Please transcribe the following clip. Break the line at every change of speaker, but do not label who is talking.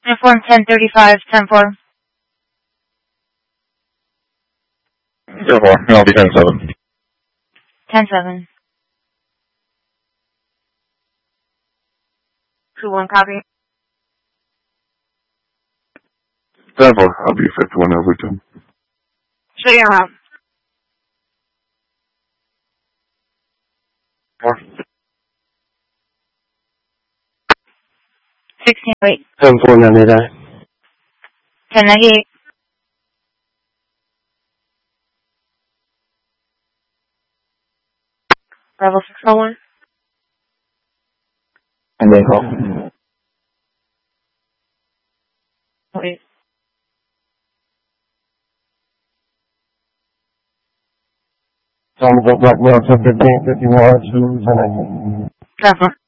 Uniform 1035, 10-4.
10-4, I'll be 10-7.
10-7. 2-1 copy.
10-4, I'll be 51 over 2.
Show your route.
4.
16, wait.
10-4, 99.
1098. Bravo 601.
And then call.
Wait.
Thomas Black Male 10-15, 51, 2, 10-19.
Bravo.